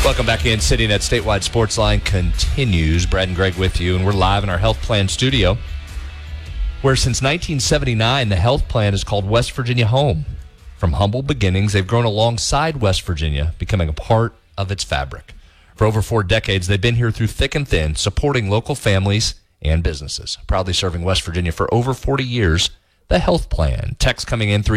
Welcome back in. CityNet Statewide Sports Line continues. Brad and Greg with you, and we're live in our health plan studio, where since 1979, the health plan is called West Virginia home. From humble beginnings, they've grown alongside West Virginia, becoming a part of its fabric. For over 4 decades, they've been here through thick and thin, supporting local families and businesses. Proudly serving West Virginia for over 40 years, the health plan. Text coming in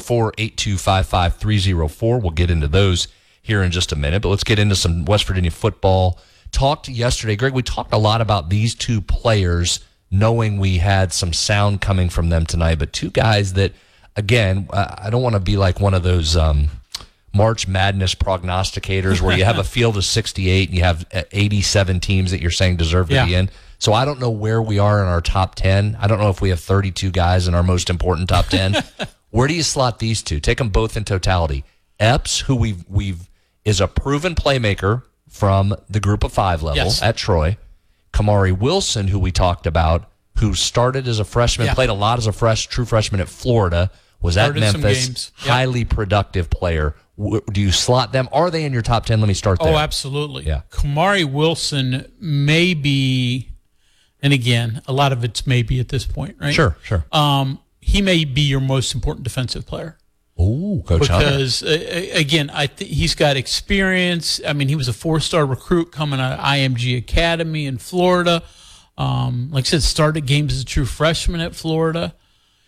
304-8255-304. We'll get into those here in just a minute, but let's get into some West Virginia football. Talked yesterday, Greg, we talked a lot about these two players, knowing we had some sound coming from them tonight, but two guys that, again, I don't want to be like one of those March Madness prognosticators where you have a field of 68 and you have 87 teams that you're saying deserve to be in. So I don't know where we are in our top 10. I don't know if we have 32 guys in our most important top 10. Where do you slot these two? Take them both in totality. Epps, who we've is a proven playmaker from the group of 5 level at Troy. Kamari Wilson, who we talked about, who started as a freshman, played a lot as a true freshman at Florida, was at Memphis, highly productive player. Do you slot them? Are they in your top 10? Let me start there. Oh, absolutely. Yeah. Kamari Wilson may be, and again, a lot of it's maybe at this point, right? Sure. He may be your most important defensive player. Oh, Coach Hunter. Because, again, he's got experience. I mean, he was a 4-star recruit coming out of IMG Academy in Florida. Like I said, started games as a true freshman at Florida.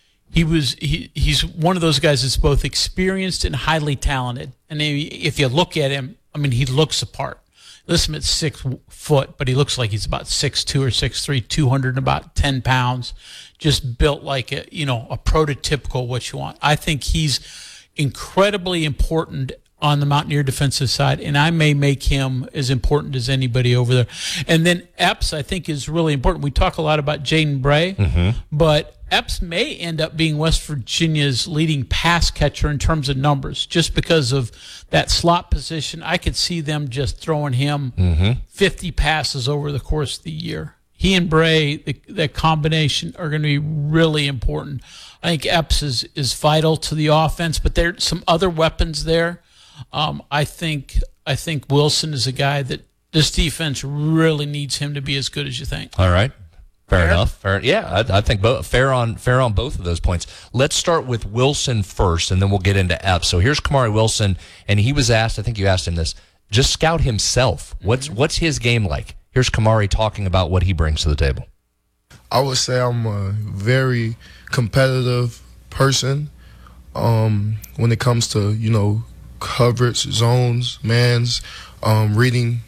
He's one of those guys that's both experienced and highly talented. And if you look at him, I mean, he looks apart. Listen, at 6 foot, but he looks like he's about 6'2" or 6'3", 210 pounds. Just built like a prototypical what you want. I think he's incredibly important on the Mountaineer defensive side, and I may make him as important as anybody over there. And then Epps, I think, is really important. We talk a lot about Jaden Bray, but Epps may end up being West Virginia's leading pass catcher in terms of numbers, just because of that slot position. I could see them just throwing him 50 passes over the course of the year. He and Bray, that combination, are going to be really important. I think Epps is vital to the offense, but there's some other weapons there. I think Wilson is a guy that this defense really needs him to be as good as you think. All right. Fair enough. Yeah, I think fair on both of those points. Let's start with Wilson first, and then we'll get into Epps. So here's Kamari Wilson, and he was asked, I think you asked him this, just scout himself. What's his game like? Here's Kamari talking about what he brings to the table. I would say I'm a very competitive person when it comes to, coverage, zones, mans, reading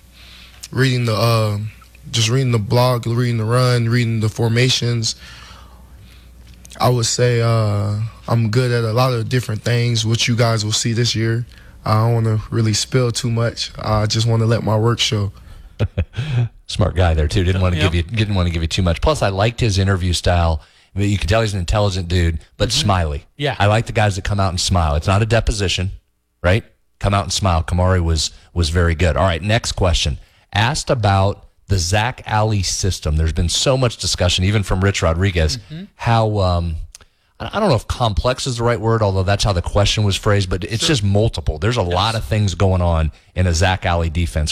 the block, reading the run, reading the formations. I would say I'm good at a lot of different things, which you guys will see this year. I don't want to really spill too much. I just want to let my work show. Smart guy there too. Didn't want to give you too much. Plus, I liked his interview style. I mean, you can tell he's an intelligent dude, but smiley. Yeah, I like the guys that come out and smile. It's not a deposition, right? Come out and smile. Kamari was very good. All right, next question. Asked about the Zach Alley system. There's been so much discussion, even from Rich Rodriguez, how I don't know if complex is the right word, although that's how the question was phrased, but it's just multiple. There's a lot of things going on in a Zach Alley defense.